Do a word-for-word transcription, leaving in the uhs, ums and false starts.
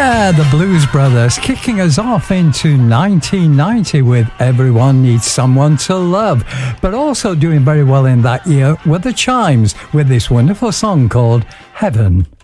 Yeah, the Blues Brothers kicking us off into nineteen ninety with Everyone Needs Someone to Love, but also doing very well in that year were the Chimes with this wonderful song called Heaven